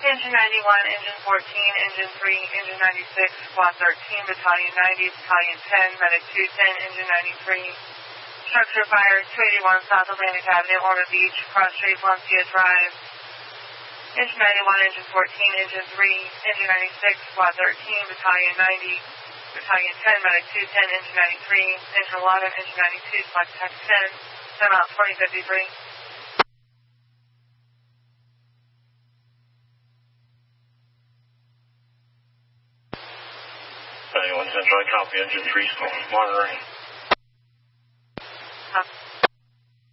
Engine 91, Engine 14, Engine 3, Engine 96, Squad 13, Battalion 90, Battalion 10, Medic 210, Engine 93. Structure fire 281 South Atlantic Avenue, Ormond Beach, Cross Street, Valencia Drive. Engine 91, Engine 14, Engine 3, Engine 96, Squad 13, Battalion 90, Battalion 10, Medic 210, Engine 93, Engine 11, Engine 92, Squad 10, time out 2053. Central, copy, Engine 3, monitoring.